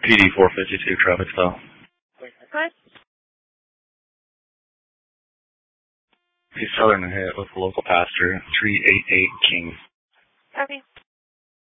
PD 452 traffic stop. What? He's southern hit with a local pastor, 388 King. Copy.